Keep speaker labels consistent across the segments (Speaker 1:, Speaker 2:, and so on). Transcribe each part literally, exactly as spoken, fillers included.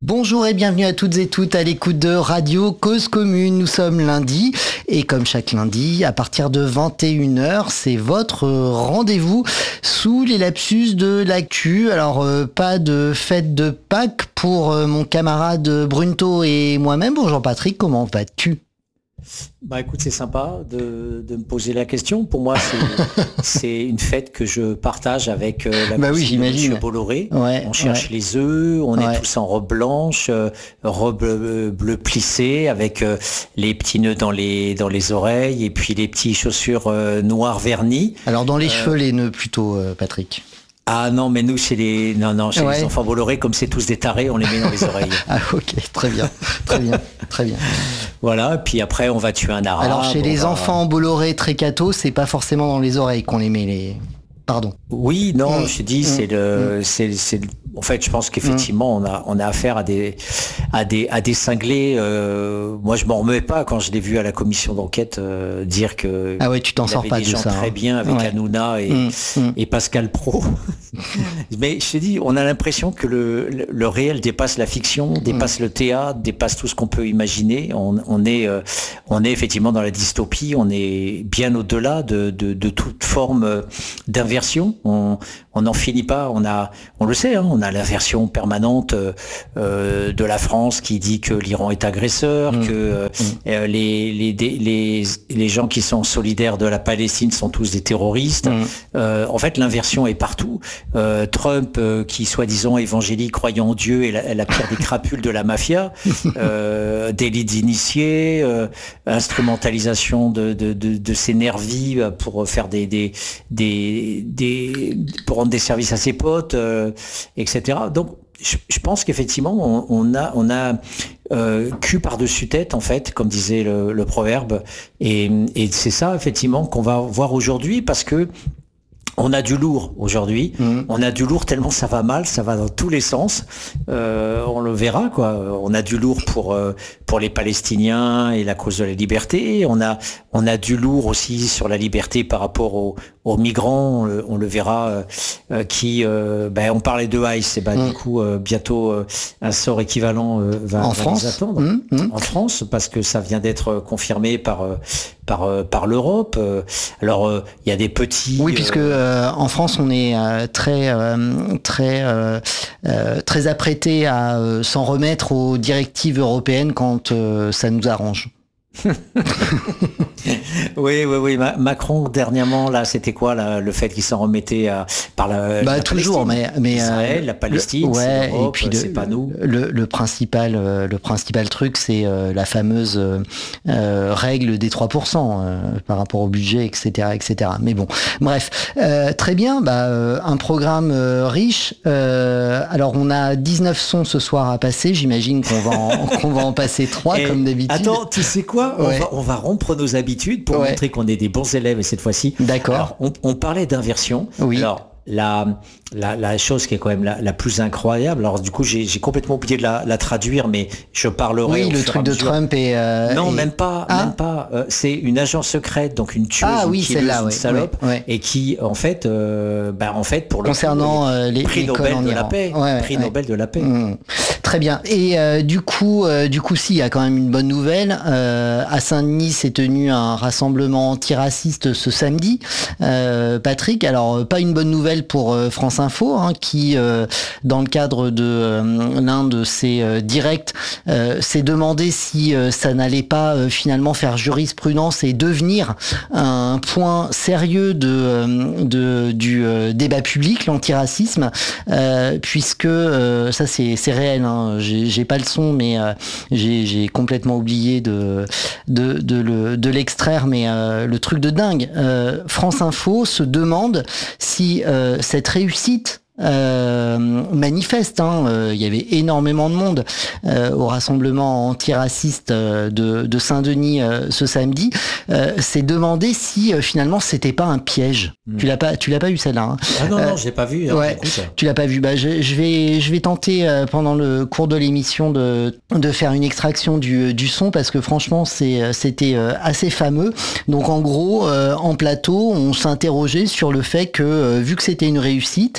Speaker 1: Bonjour et bienvenue à toutes et toutes à l'écoute de Radio Cause Commune. Nous sommes lundi et comme chaque lundi, à partir de vingt et une heures, c'est votre rendez-vous sous les lapsus de l'actu. Alors, euh, pas de fête de Pâques pour euh, mon camarade Brunto et moi-même. Bonjour Patrick, comment vas-tu ?
Speaker 2: Bah écoute, c'est sympa de, de me poser la question. Pour moi, c'est, c'est une fête que je partage avec euh, la
Speaker 1: bah oui,
Speaker 2: cousine de
Speaker 1: j'imagine.
Speaker 2: Monsieur Bolloré.
Speaker 1: Ouais,
Speaker 2: on cherche
Speaker 1: ouais.
Speaker 2: les œufs, on
Speaker 1: Ouais.
Speaker 2: est tous en robe blanche, euh, robe euh, bleu plissée, avec euh, les petits nœuds dans les dans les oreilles et puis les petites chaussures euh, noires vernies.
Speaker 1: Alors dans les
Speaker 2: Euh,
Speaker 1: cheveux, les nœuds plutôt, euh, Patrick.
Speaker 2: Ah non, mais nous, chez les non non chez
Speaker 1: Ouais.
Speaker 2: les enfants Bolloré, comme c'est tous des tarés, on les met dans les oreilles.
Speaker 1: Ah ok, très bien, très bien, très bien.
Speaker 2: Voilà. Puis après, on va tuer un arabe.
Speaker 1: Alors chez
Speaker 2: on
Speaker 1: les
Speaker 2: va-
Speaker 1: enfants Bolloré très cathos, c'est pas forcément dans les oreilles qu'on les met les... Pardon.
Speaker 2: Oui, non,
Speaker 1: Mm.
Speaker 2: je te dis,
Speaker 1: Mm.
Speaker 2: c'est le, c'est, c'est, le- en fait, je pense qu'effectivement, on a, on a affaire à des, à des, à des cinglés. Euh, moi, je m'en remets pas quand je l'ai vu à la commission d'enquête euh, dire que.
Speaker 1: Ah ouais, tu t'en
Speaker 2: il
Speaker 1: sors
Speaker 2: avait
Speaker 1: pas
Speaker 2: des
Speaker 1: de
Speaker 2: gens
Speaker 1: ça.
Speaker 2: très
Speaker 1: hein.
Speaker 2: bien avec
Speaker 1: Ouais.
Speaker 2: Hanouna et,
Speaker 1: Mm, mm.
Speaker 2: et Pascal Pro. Mais je te dis, on a l'impression que le, le, le réel dépasse la fiction, dépasse le théâtre, dépasse tout ce qu'on peut imaginer. On, on est, euh, on est effectivement dans la dystopie. On est bien au-delà de, de, de toute forme euh, d'inversion. On, on n'en finit pas. On a, on le sait, hein, on a l'inversion permanente euh, euh, de la France qui dit que l'Iran est agresseur,
Speaker 1: Mmh.
Speaker 2: que euh,
Speaker 1: Mmh.
Speaker 2: euh, les, les, les, les gens qui sont solidaires de la Palestine sont tous des terroristes.
Speaker 1: Mmh.
Speaker 2: Euh, en fait, l'inversion est partout. Euh, Trump, euh, qui soi-disant évangélique, croyant en Dieu, est la, la pire des crapules de la mafia. Euh, délit d'initiés, euh, instrumentalisation de, de, de, de ses nervis pour faire des, des, des, des pour rendre des services à ses potes, euh, et cetera. Donc, je, je pense qu'effectivement, on, on a, on a euh, cul par-dessus tête, en fait, comme disait le, le proverbe. Et, et c'est ça, effectivement, qu'on va voir aujourd'hui, parce que on a du lourd aujourd'hui.
Speaker 1: Mmh.
Speaker 2: On a du lourd tellement ça va mal, ça va dans tous les sens. Euh, on le verra, quoi. On a du lourd pour euh, pour les Palestiniens et la cause de la liberté. On a on a du lourd aussi sur la liberté par rapport aux, aux migrants. On le, on le verra. Euh, euh, qui, euh, ben, on parlait de ICE. Et ben
Speaker 1: Mmh.
Speaker 2: du coup, euh, bientôt euh, un sort équivalent euh, va,
Speaker 1: En
Speaker 2: va
Speaker 1: France.
Speaker 2: nous attendre.
Speaker 1: Mmh, mmh.
Speaker 2: En France, parce que ça vient d'être confirmé par euh, par euh, par l'Europe. Euh, alors il euh, y a des petits.
Speaker 1: Oui, puisque
Speaker 2: euh,
Speaker 1: euh, en France, on est euh, très, euh, très, euh, euh, très apprêté à euh, s'en remettre aux directives européennes quand euh, ça nous arrange.
Speaker 2: Oui, oui, oui. Ma- Macron, dernièrement, là, c'était quoi là, le fait qu'il s'en remettait à, par la,
Speaker 1: Bah
Speaker 2: la
Speaker 1: toujours,
Speaker 2: Palestine.
Speaker 1: mais mais
Speaker 2: Israël,
Speaker 1: euh,
Speaker 2: la Palestine,
Speaker 1: le-
Speaker 2: c'est
Speaker 1: ouais,
Speaker 2: l'Europe,
Speaker 1: et puis le,
Speaker 2: c'est pas nous.
Speaker 1: Le, le principal, euh, le principal truc, c'est euh, la fameuse euh, euh, règle des trois pour cent euh, par rapport au budget, et cetera, et cetera. Mais bon, bref, euh, très bien. Bah, euh, un programme euh, riche. Euh, alors, on a dix-neuf sons ce soir à passer. J'imagine qu'on va en, qu'on va en passer trois
Speaker 2: Et
Speaker 1: comme d'habitude.
Speaker 2: Attends, tu sais quoi on,
Speaker 1: Ouais.
Speaker 2: va, on va rompre nos habitudes pour
Speaker 1: Ouais.
Speaker 2: montrer qu'on est des bons élèves cette fois-ci.
Speaker 1: D'accord.
Speaker 2: Alors, on, on parlait d'inversion.
Speaker 1: Oui.
Speaker 2: Alors, la, la, la chose qui est quand même la, la plus incroyable, alors du coup, j'ai j'ai complètement oublié de la, la traduire, mais je parlerai
Speaker 1: Oui,
Speaker 2: au
Speaker 1: le
Speaker 2: fur et
Speaker 1: truc
Speaker 2: à
Speaker 1: de
Speaker 2: mesure.
Speaker 1: Trump et euh,
Speaker 2: Non,
Speaker 1: et-
Speaker 2: même pas,
Speaker 1: Ah.
Speaker 2: même pas. Euh, c'est une agence secrète, donc une tueuse,
Speaker 1: Ah
Speaker 2: une
Speaker 1: oui,
Speaker 2: killeuse,
Speaker 1: celle-là,
Speaker 2: une
Speaker 1: ouais,
Speaker 2: salope,
Speaker 1: ouais, ouais.
Speaker 2: et qui, en fait, euh, bah, en fait, pour le
Speaker 1: concernant
Speaker 2: coup,
Speaker 1: euh, les
Speaker 2: prix
Speaker 1: l'école
Speaker 2: Nobel
Speaker 1: en
Speaker 2: de la
Speaker 1: Iran.
Speaker 2: paix,
Speaker 1: Ouais, ouais,
Speaker 2: prix
Speaker 1: ouais.
Speaker 2: Nobel de la paix.
Speaker 1: Mmh. Très bien. Et euh, du coup, euh, du coup, si, il y a quand même une bonne nouvelle. Euh, à Saint-Denis s'est tenu un rassemblement antiraciste ce samedi. Euh, Patrick, alors euh, pas une bonne nouvelle pour euh, France Info, hein, qui, euh, dans le cadre de euh, l'un de ses euh, directs, euh, s'est demandé si euh, ça n'allait pas euh, finalement faire jurisprudence et devenir un point sérieux de, euh, de du euh, débat public, l'antiracisme, euh, puisque euh, ça c'est c'est réel. Hein, j'ai j'ai pas le son, mais euh, j'ai j'ai complètement oublié de de de le de l'extraire, mais euh, le truc de dingue. Euh, France Info se demande si euh, cette réussite euh, manifeste, hein, euh, il y avait énormément de monde euh, au rassemblement antiraciste euh, de, de Saint-Denis euh, ce samedi, euh, s'est demandé si euh, finalement c'était pas un piège.
Speaker 2: Mm.
Speaker 1: Tu l'as pas, tu l'as pas eu celle-là. Hein.
Speaker 2: Ah non,
Speaker 1: Euh,
Speaker 2: non, j'ai pas vu. hein,
Speaker 1: ouais.
Speaker 2: écoute.
Speaker 1: Tu l'as pas vu. Bah, je, je vais, je vais tenter euh, pendant le cours de l'émission de, de faire une extraction du, du son parce que franchement, c'est, c'était euh, assez fameux. Donc en gros, euh, en plateau, on s'interrogeait sur le fait que, euh, vu que c'était une réussite,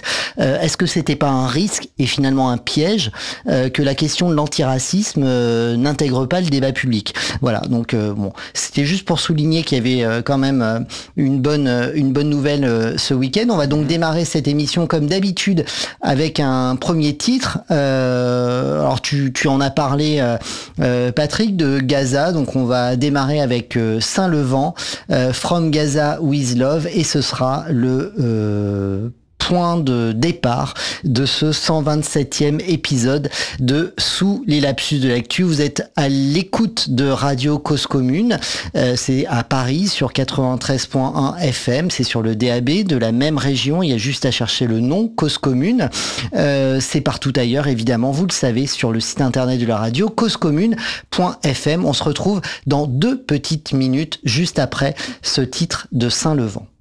Speaker 1: Euh, est-ce que c'était pas un risque et finalement un piège euh, que la question de l'antiracisme euh, n'intègre pas le débat public? Voilà, donc euh, bon, c'était juste pour souligner qu'il y avait euh, quand même euh, une bonne euh, une bonne nouvelle euh, ce week-end. On va donc démarrer cette émission comme d'habitude avec un premier titre. Euh, alors tu tu en as parlé, euh, euh, Patrick, de Gaza. Donc on va démarrer avec euh, Saint-Levant, euh, From Gaza with Love, et ce sera le euh, point de départ de ce cent vingt-septième épisode de Sous les lapsus de l'actu. Vous êtes à l'écoute de Radio Cause Commune. Euh, c'est à Paris sur quatre-vingt-treize point un F M. C'est sur le D A B de la même région. Il y a juste à chercher le nom Cause Commune. Euh, c'est partout ailleurs, évidemment. Vous le savez, sur le site internet de la radio, cause commune point F M. On se retrouve dans deux petites minutes juste après ce titre de Saint-Levant.